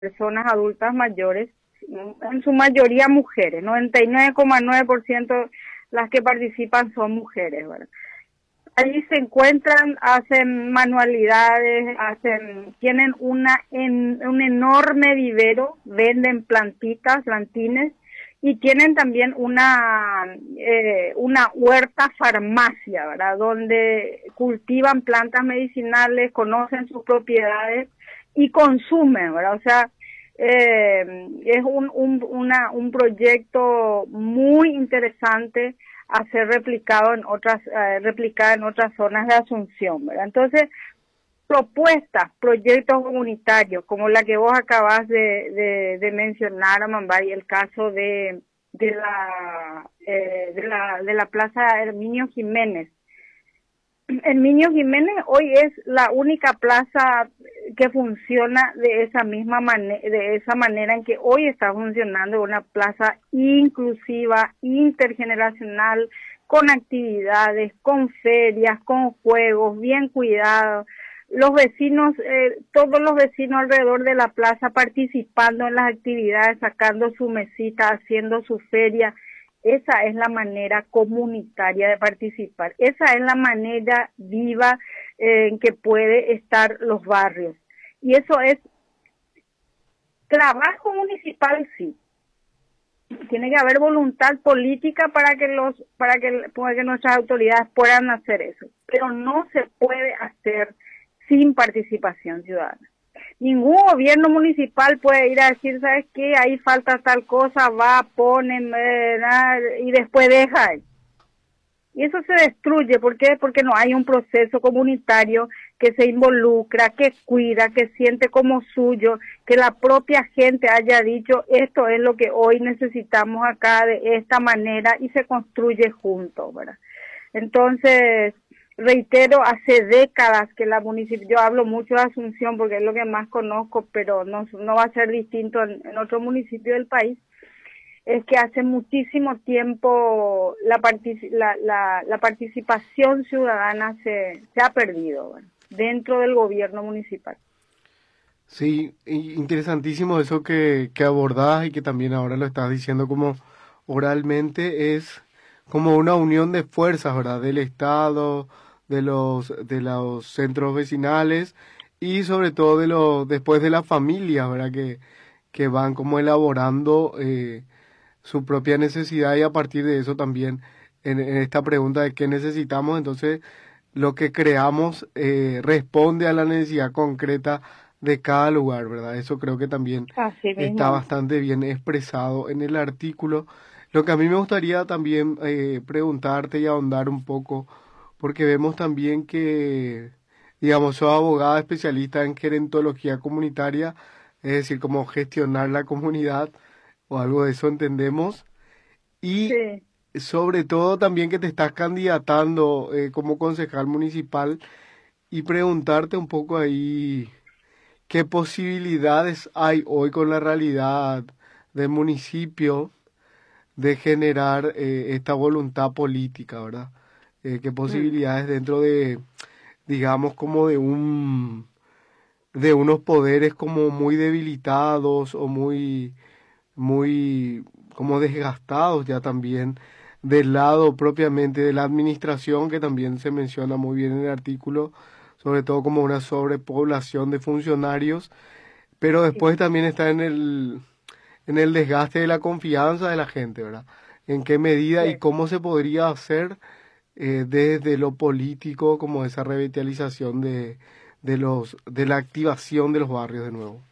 personas adultas mayores, en su mayoría mujeres, 99,9% las que participan son mujeres, ¿verdad? Allí se encuentran, hacen manualidades, tienen un enorme vivero, venden plantines, y tienen también una huerta farmacia, ¿verdad? Donde cultivan plantas medicinales, conocen sus propiedades y consumen, ¿verdad? O sea, es un proyecto muy interesante a ser replicado replicada en otras zonas de Asunción, ¿verdad? Entonces, proyectos comunitarios, como la que vos acabas de mencionar, Amambay, el caso de la Plaza Herminio Jiménez. Herminio Jiménez hoy es la única plaza que funciona de esa manera en que hoy está funcionando, una plaza inclusiva, intergeneracional, con actividades, con ferias, con juegos, bien cuidados. Los vecinos, todos los vecinos alrededor de la plaza participando en las actividades, sacando su mesita, haciendo su feria. Esa es la manera comunitaria de participar. Esa es la manera viva en que puede estar los barrios. Y eso es trabajo municipal, sí. Tiene que haber voluntad política para que nuestras autoridades puedan hacer eso. Pero no se puede hacer sin participación ciudadana. Ningún gobierno municipal puede ir a decir, ¿sabes qué? Ahí falta tal cosa, va, ponen, y después deja. Y eso se destruye. ¿Por qué? Porque no hay un proceso comunitario que se involucra, que cuida, que siente como suyo, que la propia gente haya dicho, esto es lo que hoy necesitamos acá de esta manera, y se construye juntos, ¿verdad? Entonces, reitero, hace décadas que yo hablo mucho de Asunción porque es lo que más conozco, pero no va a ser distinto en otro municipio del país, es que hace muchísimo tiempo la participación ciudadana se ha perdido, ¿verdad?, dentro del gobierno municipal. Sí, interesantísimo eso que abordás y que también ahora lo estás diciendo como oralmente, es como una unión de fuerzas, ¿verdad? Del Estado, de los centros vecinales y sobre todo después de las familias, ¿verdad? Que van como elaborando su propia necesidad, y a partir de eso también en esta pregunta de qué necesitamos, entonces lo que creamos responde a la necesidad concreta de cada lugar, ¿verdad? Eso creo que también Así está mismo. bastante bien expresado en el artículo. Lo que a mí me gustaría también preguntarte y ahondar un poco, porque vemos también que, digamos, sos abogada especialista en gerontología comunitaria, es decir, cómo gestionar la comunidad o algo de eso entendemos, y Sí. sobre todo también que te estás candidatando como concejal municipal, y preguntarte un poco ahí qué posibilidades hay hoy con la realidad del municipio de generar esta voluntad política, ¿verdad? Qué Mm. posibilidades dentro digamos, como de unos poderes como muy debilitados o muy como desgastados ya también del lado propiamente de la administración, que también se menciona muy bien en el artículo, sobre todo como una sobrepoblación de funcionarios, pero después Sí. también está en el desgaste de la confianza de la gente, ¿verdad? En qué medida y Sí. cómo se podría hacer desde lo político, como esa revitalización de la activación de los barrios de nuevo.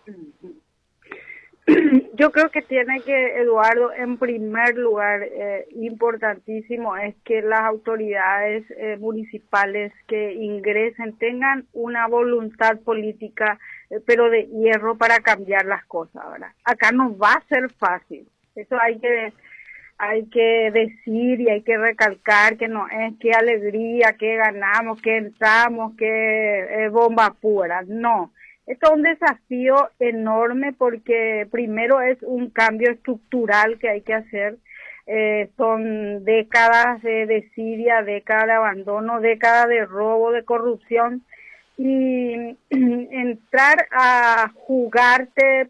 Yo creo que tiene que, Eduardo, en primer lugar, importantísimo es que las autoridades municipales que ingresen tengan una voluntad política, pero de hierro, para cambiar las cosas, ¿verdad? Acá no va a ser fácil. Eso hay que decir y hay que recalcar que no es que alegría, que ganamos, que entramos, que bomba pura. No. Esto es un desafío enorme porque primero es un cambio estructural que hay que hacer. Son décadas de desidia, décadas de abandono, décadas de robo, de corrupción, y entrar a jugarte